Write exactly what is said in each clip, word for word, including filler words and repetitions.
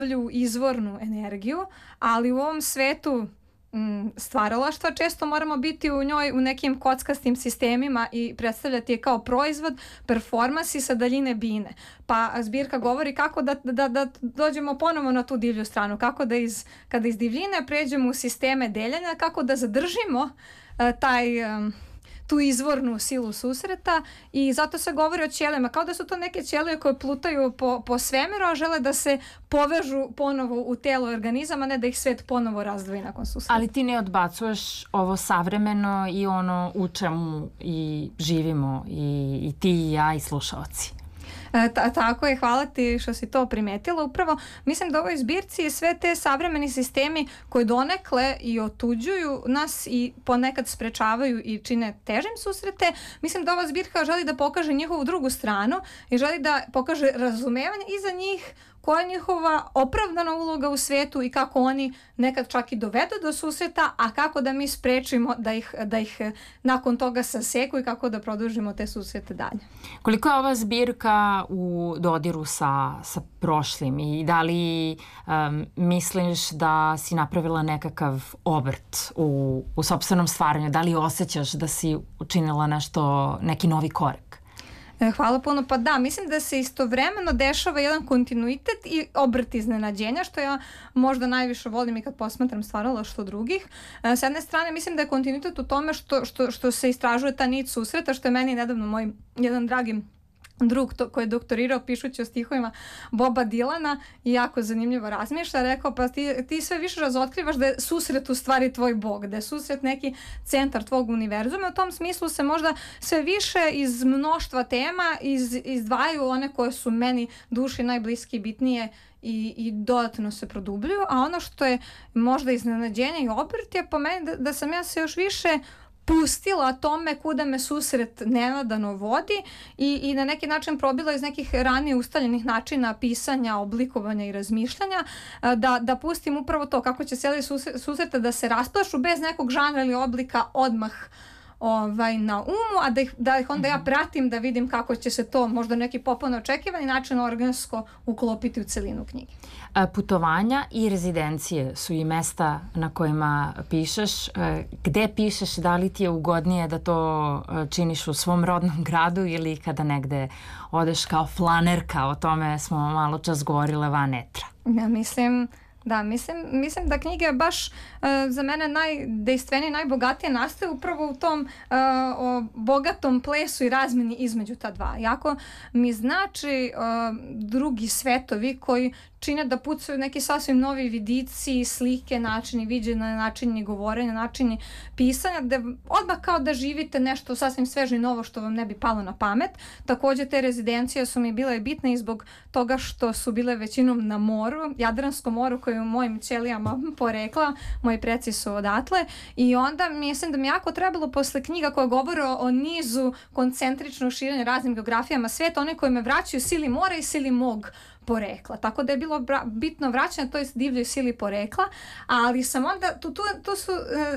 izvornu energiju, ali u ovom svetu stvaralaštva često moramo biti u njoj u nekim kockastim sistemima i predstavljati je kao proizvod, performansi sa daljine bine. Pa zbirka govori kako da, da, da dođemo ponovo na tu divlju stranu, kako da iz, kada iz divljine pređemo u sisteme deljenja, kako da zadržimo uh, taj... Um, tu izvornu silu susreta i zato se govori o ćelijama, kao da su to neke ćelije koje plutaju po, po svemiru, a žele da se povežu ponovo u telo organizama, ne da ih svet ponovo razdvoji nakon susreta. Ali ti ne odbacuješ ovo savremeno i ono u čemu i živimo i, i ti i ja i slušaoci. Ta, tako je, hvala ti što si to primetila. Upravo mislim da u ovoj zbirci sve te savremeni sistemi koji donekle i otuđuju nas i ponekad sprečavaju i čine težim susrete, mislim da ova zbirka želi da pokaže njihovu drugu stranu i želi da pokaže razumevanje i za njih, koja je njihova opravdana uloga u svetu i kako oni nekad čak i dovedu do susreta, a kako da mi sprečimo da ih, da ih nakon toga saseku i kako da produžimo te susrete dalje. Koliko je ova zbirka u dodiru sa, sa prošlim i da li um, misliš da si napravila nekakav obrt u, u sopstvenom stvaranju? Da li osjećaš da si učinila nešto, neki novi korak? Hvala puno. Pa da, mislim da se istovremeno dešava jedan kontinuitet i obrt iznenađenja, što ja možda najviše volim i kad posmatram stvaralaštvo drugih. S jedne strane, mislim da je kontinuitet u tome što, što, što se istražuje ta nit susreta, što je meni nedavno moj jedan dragi drug to, koji je doktorirao pišući o stihovima Boba Dilana i jako zanimljivo razmišlja, rekao pa ti, ti sve više razotkrivaš da je susret u stvari tvoj Bog, da je susret neki centar tvog univerzuma. U tom smislu se možda sve više iz mnoštva tema iz, izdvajaju one koje su meni duši najbliski i bitnije i, i dodatno se produbljuju, a ono što je možda iznenađenje i obrt je po meni da, da sam ja se još više pustila tome kuda me susret nenadano vodi i, i na neki način probila iz nekih ranije ustaljenih načina pisanja, oblikovanja i razmišljanja da, da pustim upravo to kako će cijeli susreta da se rasplašu bez nekog žanra ili oblika odmah ovaj, na umu, a da ih, da ih onda ja pratim da vidim kako će se to možda neki popolno očekivani način organsko uklopiti u celinu knjige. Putovanja i rezidencije su i mesta na kojima pišeš. Gde pišeš, da li ti je ugodnije da to činiš u svom rodnom gradu ili kada negde odeš kao flanerka, o tome smo malo čas govorile van etra? Ja mislim... Da, mislim, mislim da knjige baš uh, za mene najdejstvenije, najbogatije nastaju upravo u tom uh, o bogatom plesu i razmeni između ta dva. Jako mi znači uh, drugi svetovi koji čine da pucaju neki sasvim novi vidici, slike, načini viđenja, načini govorenja, načini pisanja, gde odmah kao da živite nešto sasvim sveže i novo što vam ne bi palo na pamet. Takođe te rezidencije su mi bile bitne i zbog toga što su bile većinom na moru, Jadranskom moru koje je u mojim ćelijama porekla, moji preci su odatle i onda mislim da mi jako trebalo posle knjiga koja govore o, o nizu koncentričnog širenja raznim geografijama sveta, one koje me vraćaju sili mora i sili mog porekla. Tako da je bilo bra- bitno vraćanje toj divljoj sili porekla, ali sam onda, tu, tu, tu su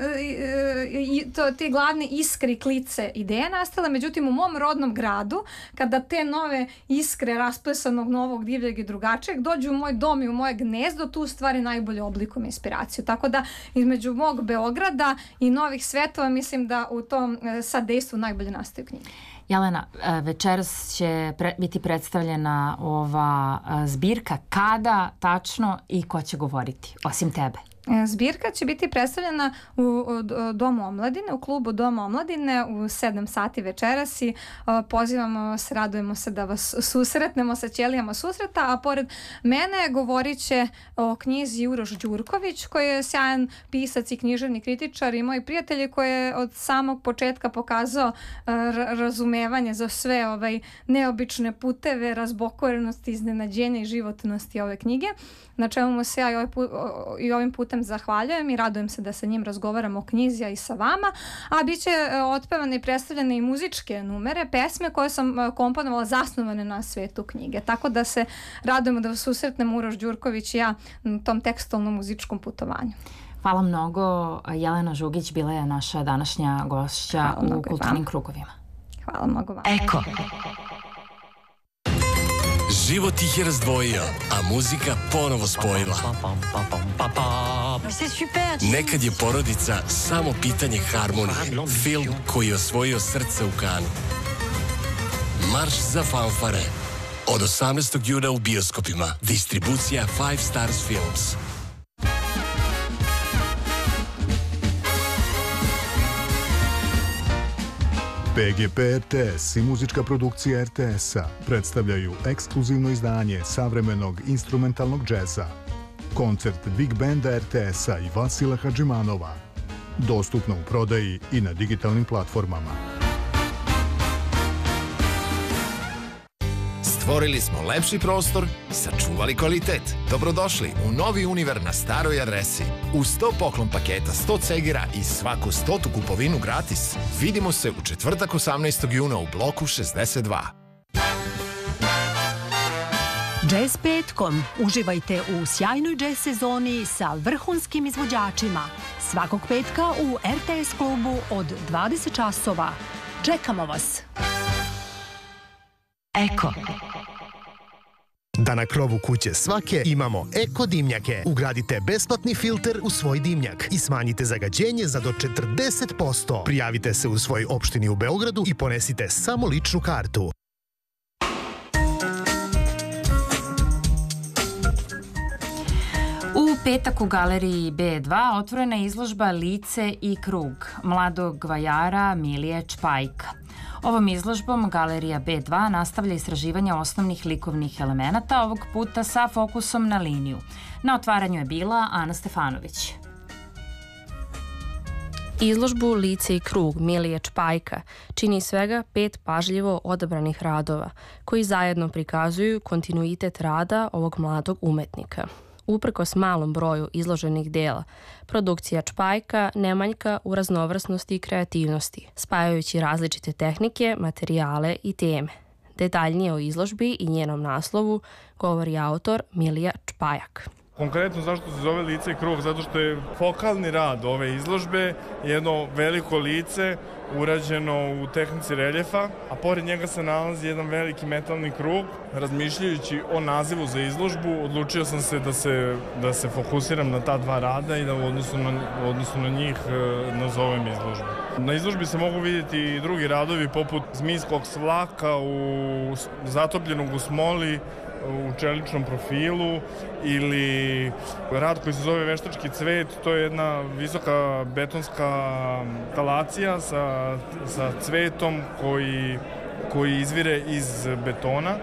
uh, to, te glavne iskre i klice ideje nastale, međutim u mom rodnom gradu, kada te nove iskre rasplesanog novog divljeg i drugačijeg dođu u moj dom i u moje gnezdo, tu u stvari najbolje oblikom inspiraciju. Tako da između mog Beograda i novih svetova mislim da u tom uh, sadejstvu najbolje nastaju knjige. Jelena, večeras će pre, biti predstavljena ova zbirka. Kada tačno i ko će govoriti, osim tebe? Zbirka će biti predstavljena u, u Domu omladine, u klubu Doma omladine u sedam sati večeras i pozivamo vas, radujemo se da vas susretnemo sa ćelijama susreta, a pored mene govorit će o knjizi Uroš Đurković, koji je sjajan pisac i književni kritičar i moj prijatelj koji je od samog početka pokazao razumevanje za sve ovaj neobične puteve, razbokorenosti, iznenađenja i životnosti ove knjige, na čemu mu se ja i, ovaj put, i ovim putem zahvaljujem i radujem se da sa njim razgovaramo o knjizi, a i sa vama, a bit će otpevane i predstavljene i muzičke numere, pesme koje sam komponovala zasnovane na svetu knjige. Tako da se radujemo da vas susretnemo Uroš Đurković i ja na tom tekstualnom muzičkom putovanju. Hvala mnogo. Jelena Žugić bila je naša današnja gošća u Kulturnim krugovima. Hvala mnogo vam. Eko. Život ih je razdvojio, a muzika ponovo spojila. Nekad je porodica samo pitanje harmonije. Film koji je osvojio srce u Kanu. Marš za fanfare. Od osamnaestog juna u bioskopima. Distribucija Five Stars Films. P G P R T S i muzička produkcija R T S-a predstavljaju ekskluzivno izdanje savremenog instrumentalnog džeza. Koncert Big Banda R T S-a i Vasila Hadžimanova. Dostupno u prodaji i na digitalnim platformama. Stvorili smo lepši prostor, sačuvali kvalitet. Dobrodošli u novi Univer na staroj adresi. Uz sto poklon paketa, sto cegera i svaku stotu kupovinu gratis. Vidimo se u četvrtak osamnaestog juna u bloku šezdeset dva. Jazz petkom. Uživajte u sjajnoj jazz sezoni sa vrhunskim izvođačima. Svakog petka u R T S klubu od dvadeset časova. Čekamo vas! Eko. Da na krovu kuće svake imamo Eko dimnjake. Ugradite besplatni filter u svoj dimnjak i smanjite zagađenje za do četrdeset posto. Prijavite se u svojoj opštini u Beogradu i ponesite samo ličnu kartu. U petak u galeriji B dva otvorena je izložba Lice i krug mladog vajara Milije Čpajka. Ovom izložbom galerija B dva nastavlja istraživanje osnovnih likovnih elemenata, ovog puta sa fokusom na liniju. Na otvaranju je bila Ana Stefanović. Izložbu Lice i krug Milije Čpajka čini svega pet pažljivo odabranih radova, koji zajedno prikazuju kontinuitet rada ovog mladog umetnika. Uprkos malom broju izloženih dela, produkcija Čpajka ne manjka u raznovrsnosti i kreativnosti, spajajući različite tehnike, materijale i teme. Detaljnije o izložbi i njenom naslovu govori autor Milija Čpajak. Konkretno zašto se zove Lice i krug? Zato što je fokalni rad ove izložbe jedno veliko lice urađeno u tehnici reljefa, a pored njega se nalazi jedan veliki metalni krug. Razmišljajući o nazivu za izložbu, odlučio sam se da se, da se fokusiram na ta dva rada i da u odnosu na, u odnosu na njih e, nazovem izložbu. Na izložbi se mogu vidjeti i drugi radovi poput zmijskog svlaka u zatopljenog u smoli, u čeličnom profilu, ili rad koji se zove Veštački cvet. To je jedna visoka betonska talacija sa, sa cvetom koji, koji izvire iz betona,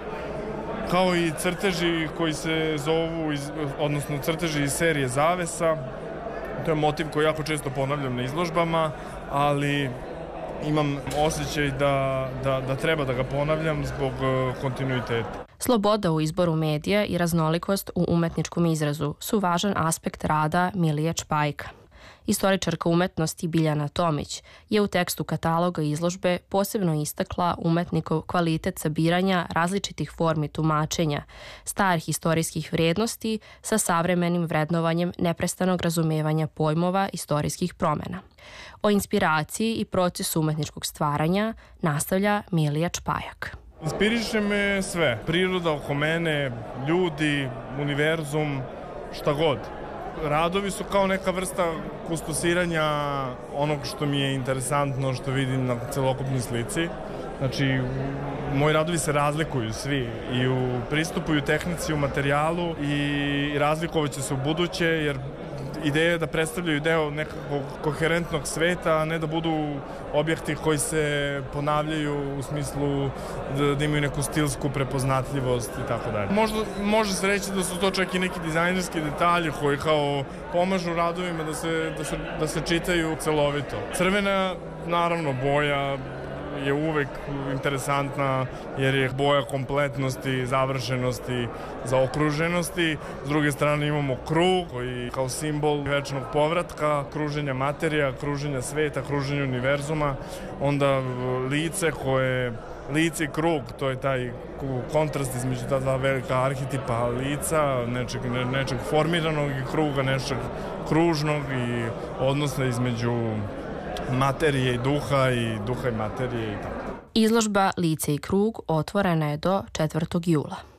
kao i crteži koji se zovu, iz, odnosno crteži iz serije Zavesa. To je motiv koji jako često ponavljam na izložbama, ali imam osjećaj da, da, da treba da ga ponavljam zbog kontinuiteta. Sloboda u izboru medija i raznolikost u umetničkom izrazu su važan aspekt rada Milije Čpajka. Istoričarka umetnosti Biljana Tomić je u tekstu kataloga izložbe posebno istakla umetnikov kvalitet sabiranja različitih formi tumačenja, starih istorijskih vrednosti sa savremenim vrednovanjem neprestanog razumevanja pojmova istorijskih promena. O inspiraciji i procesu umetničkog stvaranja nastavlja Milija Čpajak. Inspiriše me sve. Priroda oko mene, ljudi, univerzum, šta god. Radovi su kao neka vrsta kustosiranja onog što mi je interesantno, što vidim na celokupnoj slici. Znači, moji radovi se razlikuju svi i u pristupu i u tehnici, u materijalu, i razlikovaće se u buduće, jer ideja je da predstavljaju deo nekakvog koherentnog sveta, a ne da budu objekti koji se ponavljaju u smislu da, da imaju neku stilsku prepoznatljivost i tako dalje. Možda može se reći da su to čak i neki dizajnerski detalji koji kao pomažu radovima da se, da se, da se čitaju celovito. Crvena, naravno, boja je uvek interesantna jer je boja kompletnosti, završenosti, zaokruženosti. S druge strane imamo krug koji kao simbol večnog povratka, kruženja materija, kruženja sveta, kruženja univerzuma. Onda lice koje, lice i krug, to je taj kontrast između ta dva velika arhetipa lica, nečeg, ne, nečeg formiranog i kruga, nečeg kružnog, i odnosa između materije i duha i duha i materije i tako. Izložba Lice i krug otvorena je do četvrtog jula.